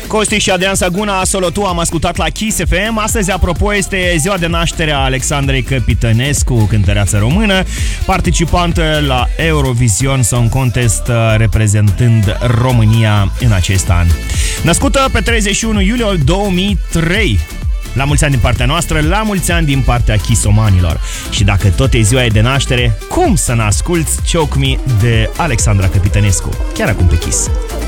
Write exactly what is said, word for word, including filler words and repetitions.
Costi și Adrian Saguna, Solo Tu, am ascultat la Kiss F M. Astăzi, apropo, este ziua de naștere a Alexandrei Căpitănescu, cântăreață română, participantă la Eurovision Song Contest, reprezentând România în acest an. Născută pe treizeci și unu iulie două mii trei. La mulți ani din partea noastră, la mulți ani din partea chisomanilor. Și dacă tot e ziua ei de naștere, cum să n-asculți Choke Me de Alexandra Căpitănescu? Chiar acum pe Kiss.